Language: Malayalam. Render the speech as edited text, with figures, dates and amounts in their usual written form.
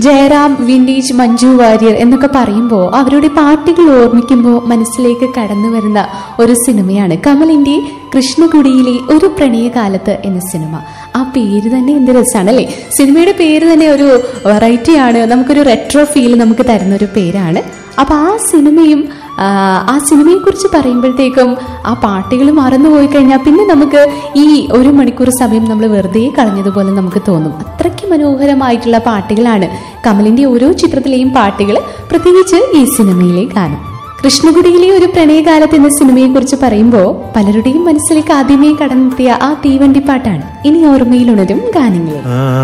ജയറാം, വിന്റേജ്, മഞ്ജു വാര്യർ എന്നൊക്കെ പറയുമ്പോൾ അവരുടെ പാട്ടുകൾ ഓർമ്മിക്കുമ്പോൾ മനസ്സിലേക്ക് കടന്നു വരുന്ന ഒരു സിനിമയാണ് കമലിന്റെ കൃഷ്ണകുടിയിലെ ഒരു പ്രണയകാലത്ത് എന്ന സിനിമ. ആ പേര് തന്നെ എന്ത് രസമാണ് അല്ലേ? സിനിമയുടെ പേര് തന്നെ ഒരു വെറൈറ്റി ആണ്, നമുക്കൊരു റെട്രോ ഫീൽ നമുക്ക് തരുന്ന ഒരു പേരാണ്. അപ്പൊ ആ സിനിമയെ കുറിച്ച് പറയുമ്പോഴത്തേക്കും ആ പാട്ടുകൾ മറന്നുപോയി കഴിഞ്ഞാൽ പിന്നെ നമുക്ക് ഈ 1 മണിക്കൂർ സമയം നമ്മൾ വെറുതെ കളഞ്ഞതുപോലെ നമുക്ക് തോന്നും. അത്രയ്ക്ക് മനോഹരമായിട്ടുള്ള പാട്ടുകളാണ് കമലിന്റെ ഓരോ ചിത്രത്തിലെയും പാട്ടുകൾ, പ്രത്യേകിച്ച് ഈ സിനിമയിലെ ഗാനം. കൃഷ്ണകുടിയിലെ ഒരു പ്രണയകാലത്ത് എന്ന സിനിമയെ കുറിച്ച് പറയുമ്പോൾ പലരുടെയും മനസ്സിലേക്ക് ആദ്യമേ കടന്നെത്തിയ ആ തീവണ്ടിപ്പാട്ടാണ് ഇനി ഓർമ്മയിലുണരും ഗാനങ്ങളിൽ.